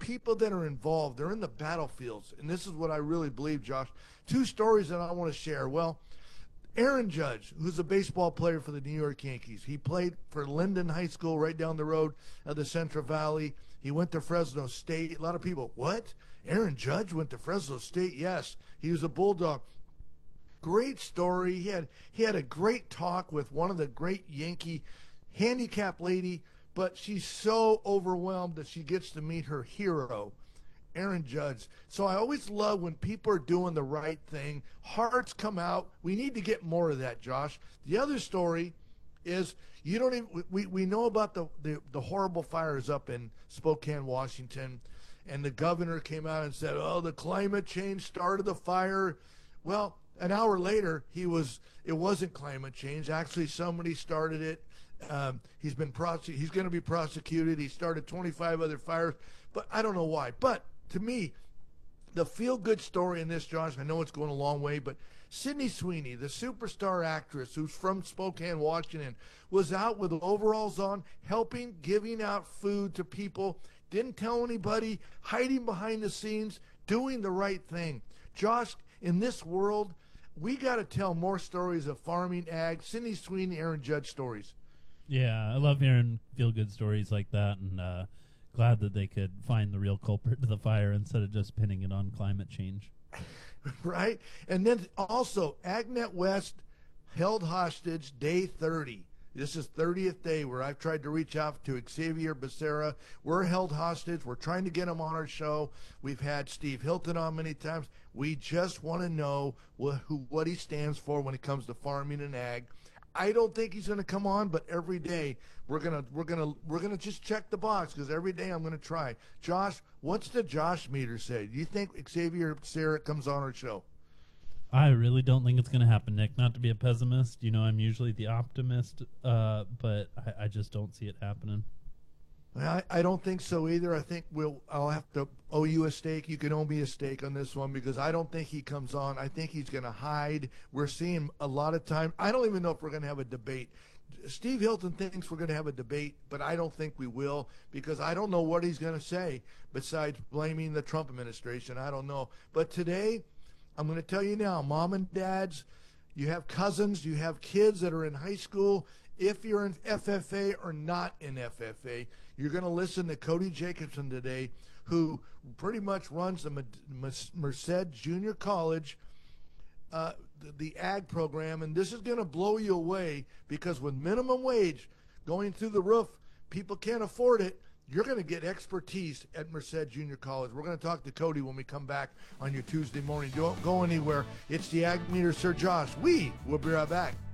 people that are involved. They're in the battlefields, and this is what I really believe, Josh. Two stories that I want to share. Well, Aaron Judge, who's a baseball player for the New York Yankees. He played for Linden High School right down the road of the Central Valley. He went to Fresno State. A lot of people, what? Aaron Judge went to Fresno State? Yes. He was a Bulldog. Great story. He had a great talk with one of the great Yankee handicap lady, but she's so overwhelmed that she gets to meet her hero, Aaron Judge. So I always love when people are doing the right thing. Hearts come out. We need to get more of that, Josh. The other story is you don't even we know about the horrible fires up in Spokane, Washington, and the governor came out and said, "Oh, the climate change started the fire." Well, an hour later, it wasn't climate change. Actually, somebody started it. He's going to be prosecuted. He started 25 other fires, but I don't know why. But to me, the feel-good story in this, Josh, I know it's going a long way, but Sydney Sweeney, the superstar actress who's from Spokane, Washington, was out with overalls on, helping, giving out food to people, didn't tell anybody, hiding behind the scenes, doing the right thing. Josh, in this world, we got to tell more stories of farming, ag, Sydney Sweeney, Aaron Judge stories. Yeah, I love hearing feel-good stories like that, and glad that they could find the real culprit to the fire instead of just pinning it on climate change. Right? And then also, AgNet West held hostage day 30. This is 30th day where I've tried to reach out to Xavier Becerra. We're held hostage. We're trying to get him on our show. We've had Steve Hilton on many times. We just want to know what he stands for when it comes to farming and ag. I don't think he's going to come on, but every day we're gonna just check the box because every day I'm going to try. Josh, what's the Josh meter say? Do you think Xavier Becerra comes on our show? I really don't think it's going to happen, Nick. Not to be a pessimist, I'm usually the optimist, but I just don't see it happening. I don't think so either. I think I'll have to owe you a steak. You can owe me a steak on this one because I don't think he comes on. I think he's going to hide. We're seeing a lot of time. I don't even know if we're going to have a debate. Steve Hilton thinks we're going to have a debate, but I don't think we will because I don't know what he's going to say besides blaming the Trump administration. I don't know. But today, I'm going to tell you now, mom and dads, you have cousins, you have kids that are in high school. If you're in FFA or not in FFA, you're going to listen to Cody Jacobson today, who pretty much runs the Merced Junior College, the ag program. And this is going to blow you away because with minimum wage going through the roof, people can't afford it. You're going to get expertise at Merced Junior College. We're going to talk to Cody when we come back on your Tuesday morning. Don't go anywhere. It's the Ag Meter, Sir Josh. We will be right back.